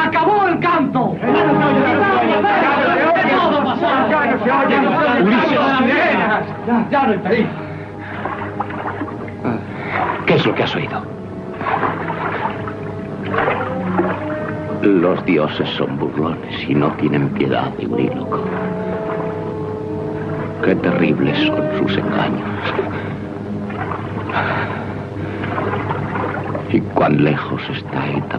acabó el canto! Ya no hay peligro. ¿Qué es lo que has oído? Los dioses son burlones y no tienen piedad de Euríloco. Qué terribles son sus engaños. Y cuán lejos está Eta